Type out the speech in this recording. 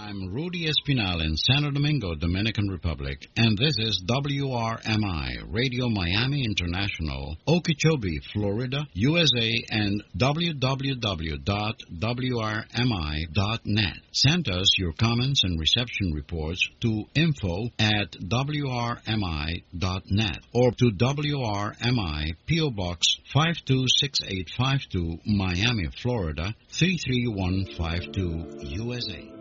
I'm Rudy Espinal in Santo Domingo, Dominican Republic, and this is WRMI, Radio Miami International, Okeechobee, Florida, USA, and www.wrmi.net. Send us your comments and reception reports to info@wrmi.net or to WRMI, P.O. Box 526852, Miami, Florida 33152, USA.